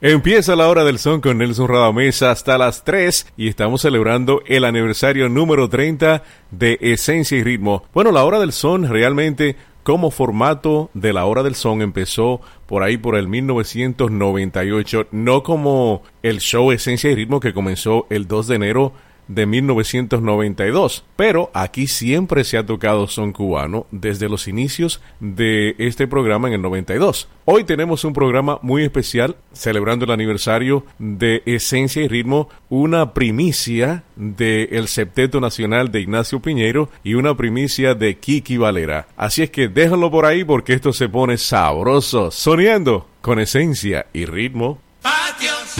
Empieza la hora del son con Nelson Radamés hasta las 3 y estamos celebrando el aniversario número 30 de Esencia y Ritmo. Bueno, la hora del son realmente como formato de la hora del son empezó por ahí por el 1998, no como el show Esencia y Ritmo que comenzó el 2 de enero de 1992, pero aquí siempre se ha tocado son cubano desde los inicios de este programa en el 92. Hoy tenemos un programa muy especial celebrando el aniversario de Esencia y Ritmo, una primicia del Septeto Nacional de Ignacio Piñeiro y una primicia de Kiki Valera. Así es que déjenlo por ahí porque esto se pone sabroso, soñando con Esencia y Ritmo. Patio